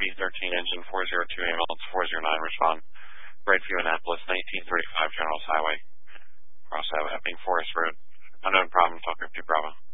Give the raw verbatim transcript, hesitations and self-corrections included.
V thirteen engine four zero two ambulance four zero nine respond. Redview Annapolis nineteen thirty-five Generals Highway. Cross Epping Forest Road. Unknown problem, talk fifty Bravo.